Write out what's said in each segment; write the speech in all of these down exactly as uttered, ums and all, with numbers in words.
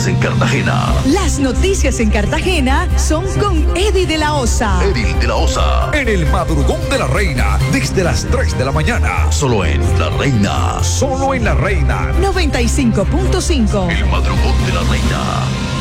noticias en Cartagena. Las noticias en Cartagena son con Eddie de la Osa. Eddie de la Osa. En el madrugón de la Reina, desde las tres de la mañana. Solo en La Reina. Solo en La Reina. noventa y cinco punto cinco. El madrugón de la Reina.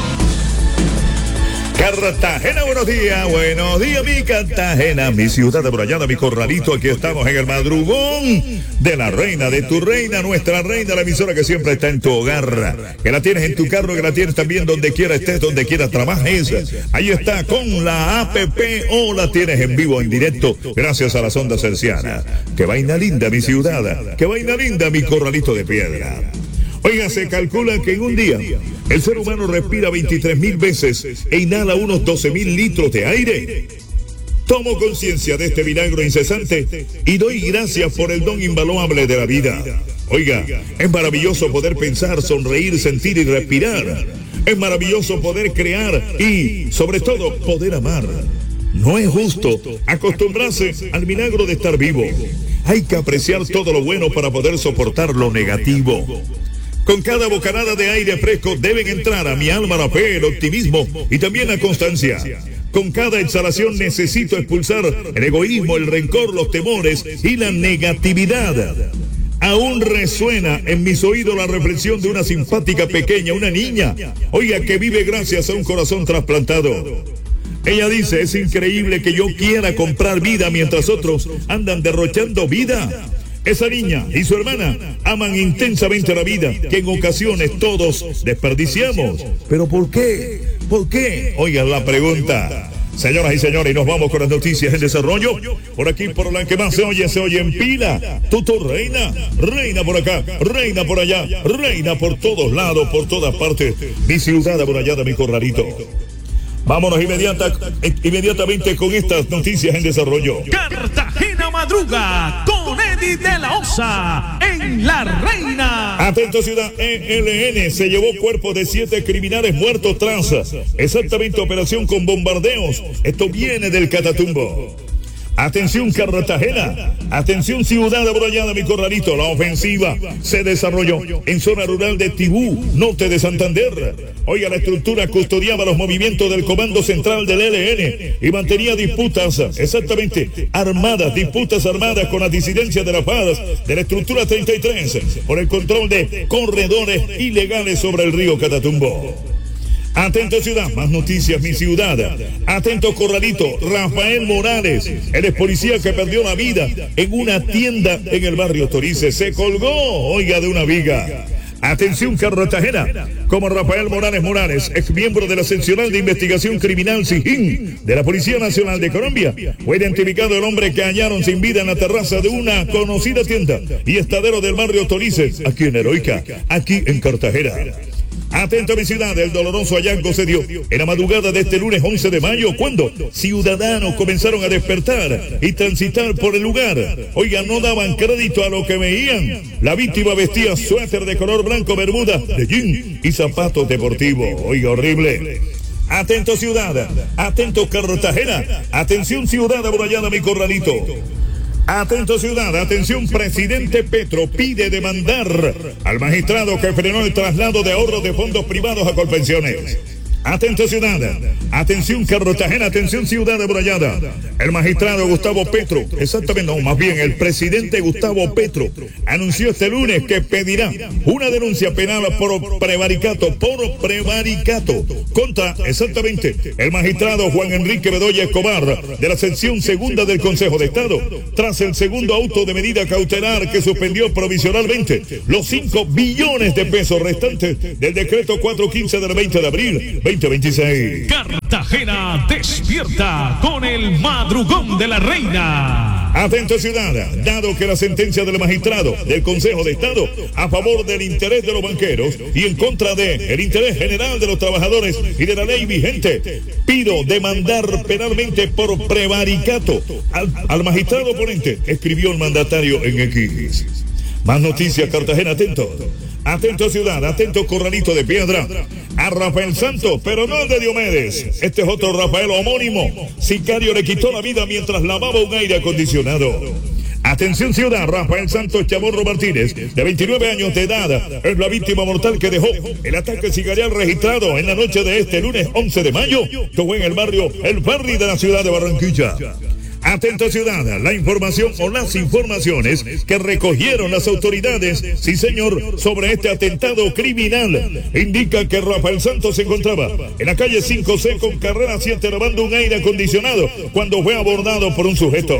Cartagena, buenos días, buenos días mi Cartagena, mi ciudad amurallada, mi corralito, aquí estamos en el madrugón de la reina, de tu reina, nuestra reina, la emisora que siempre está en tu hogar, que la tienes en tu carro, que la tienes también donde quiera estés, donde quiera trabajes, ahí está con la app o la tienes en vivo, en directo, gracias a las ondas hercianas. Qué vaina linda mi ciudad, qué vaina linda mi corralito de piedra. Oiga, se calcula que en un día el ser humano respira veintitrés mil veces e inhala unos doce mil litros de aire. Tomo conciencia de este milagro incesante y doy gracias por el don invaluable de la vida. Oiga, es maravilloso poder pensar, sonreír, sentir y respirar. Es maravilloso poder crear y, sobre todo, poder amar. No es justo acostumbrarse al milagro de estar vivo. Hay que apreciar todo lo bueno para poder soportar lo negativo. Con cada bocanada de aire fresco deben entrar a mi alma la fe, el optimismo y también la constancia. Con cada exhalación necesito expulsar el egoísmo, el rencor, los temores y la negatividad. Aún resuena en mis oídos la reflexión de una simpática pequeña, una niña, oiga, que vive gracias a un corazón trasplantado. Ella dice, es increíble que yo quiera comprar vida mientras otros andan derrochando vida. Esa niña y su hermana aman intensamente la vida, que en ocasiones todos desperdiciamos. ¿Pero por qué? ¿Por qué? Oigan la pregunta. Señoras y señores, y nos vamos con las noticias en desarrollo. Por aquí, por la que más se oye, se oye en pila. Tuto reina, reina por acá, reina por allá, reina por todos lados, por todas partes. Mi ciudad amurallada, mi corralito. Vámonos inmediata, inmediatamente con estas noticias en desarrollo. Cartagena madruga con Eddie de la Osa en La Reina. Atento ciudad, E L N se llevó cuerpos de siete criminales muertos tras exactamente operación con bombardeos. Esto viene del Catatumbo. Atención Cartagena, atención ciudad amurallada, mi corralito, la ofensiva se desarrolló en zona rural de Tibú, norte de Santander. Oiga, la estructura custodiaba los movimientos del Comando Central del E L N y mantenía disputas, exactamente, armadas, disputas armadas con la disidencia de la paz de la estructura treinta y tres por el control de corredores ilegales sobre el río Catatumbo. Atento ciudad, más noticias mi ciudad. Atento corralito, Rafael Morales, el ex policía que perdió la vida en una tienda en el barrio Torice, se colgó, oiga, de una viga. Atención Cartagena, como Rafael Morales Morales, ex miembro de la Seccional de Investigación Criminal SIGIN de la Policía Nacional de Colombia, fue identificado el hombre que hallaron sin vida en la terraza de una conocida tienda y estadero del barrio Torice, aquí en Heroica, aquí en Cartagena. Atento a mi ciudad, el doloroso hallazgo se dio en la madrugada de este lunes once de mayo, cuando ciudadanos comenzaron a despertar y transitar por el lugar. Oiga, no daban crédito a lo que veían. La víctima vestía suéter de color blanco, bermuda de jean y zapatos deportivos. Oiga, horrible. Atento ciudad, atento Cartagena, atención ciudad amurallada, mi corralito. Atento ciudad, atención, presidente Petro pide demandar al magistrado que frenó el traslado de ahorros de fondos privados a Colpensiones. Atento ciudad, atención Cartagena, atención ciudad amurallada. El magistrado Gustavo Petro, exactamente, no, más bien el presidente Gustavo Petro, anunció este lunes que pedirá una denuncia penal por prevaricato, por prevaricato, contra, exactamente, el magistrado Juan Enrique Bedoya Escobar, de la sección segunda del Consejo de Estado, tras el segundo auto de medida cautelar que suspendió provisionalmente los cinco billones de pesos restantes del decreto cuatrocientos quince del veinte de abril veinte veintiséis. Cartagena despierta con el madrugón de la reina. Atento ciudad, dado que la sentencia del magistrado del Consejo de Estado a favor del interés de los banqueros y en contra del interés general de los trabajadores y de la ley vigente, pido demandar penalmente por prevaricato al, al magistrado oponente, escribió el mandatario en X. Más noticias, Cartagena, atento. Atento ciudad, atento corralito de piedra. A Rafael Santos, pero no el de Diomedes. Este es otro Rafael homónimo. Sicario le quitó la vida mientras lavaba un aire acondicionado. Atención ciudad, Rafael Santos Chamorro Martínez, de veintinueve años de edad, es la víctima mortal que dejó el ataque sicarial registrado en la noche de este lunes once de mayo, que fue en el barrio El Ferry de la ciudad de Barranquilla. Atento ciudad, la información o las informaciones que recogieron las autoridades, sí señor, sobre este atentado criminal, indican que Rafael Santos se encontraba en la calle cinco C con carrera siete lavando un aire acondicionado cuando fue abordado por un sujeto.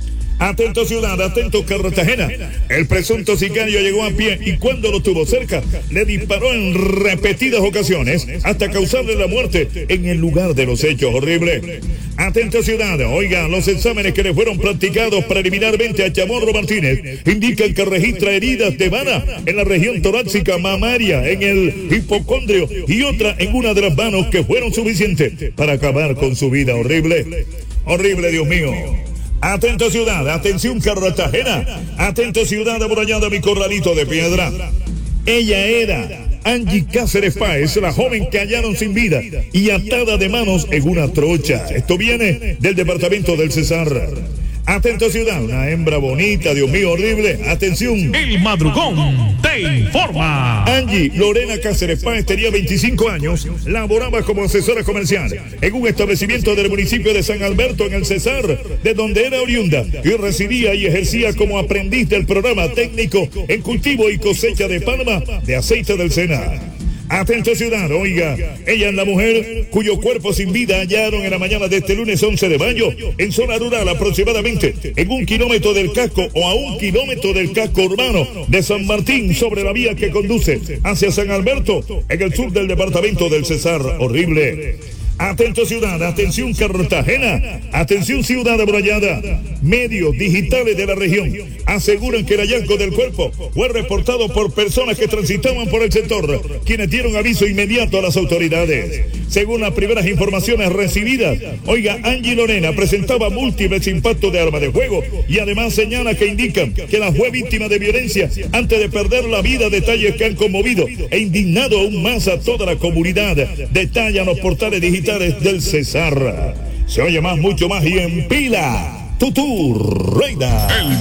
Atento ciudad, atento Cartagena. El presunto sicario llegó a pie y cuando lo tuvo cerca, le disparó en repetidas ocasiones hasta causarle la muerte en el lugar de los hechos. Horrible. Atento ciudad, oiga, los exámenes que le fueron practicados preliminarmente a Chamorro Martínez indican que registra heridas de bala en la región torácica mamaria, en el hipocondrio y otra en una de las manos que fueron suficientes para acabar con su vida. Horrible. Horrible, Dios mío. Atento ciudad, atención Cartagena, atento ciudad amurallada, mi corralito de piedra. Ella era Angie Cáceres Páez, la joven que hallaron sin vida y atada de manos en una trocha. Esto viene del departamento del Cesar. Atento ciudad, una hembra bonita, Dios mío, horrible. Atención. El Madrugón te informa. Angie Lorena Cáceres Páez tenía veinticinco años, laboraba como asesora comercial en un establecimiento del municipio de San Alberto en el Cesar, de donde era oriunda y residía y ejercía como aprendiz del programa técnico en cultivo y cosecha de palma de aceite del Sena. Atento ciudad, oiga, ella es la mujer cuyo cuerpo sin vida hallaron en la mañana de este lunes once de mayo en zona rural, aproximadamente en un kilómetro del casco o a un kilómetro del casco urbano de San Martín, sobre la vía que conduce hacia San Alberto en el sur del departamento del Cesar. Horrible. Atento ciudad, atención Cartagena, atención ciudad amurallada. Medios digitales de la región aseguran que el hallazgo del cuerpo fue reportado por personas que transitaban por el sector, quienes dieron aviso inmediato a las autoridades. Según las primeras informaciones recibidas, oiga, Angie Lorena presentaba múltiples impactos de arma de fuego y además señala que indican que la fue víctima de violencia antes de perder la vida, detalles que han conmovido e indignado aún más a toda la comunidad. Detallan los portales digitales del Cesar. Se oye más, mucho más y en pila. Tutu Reina.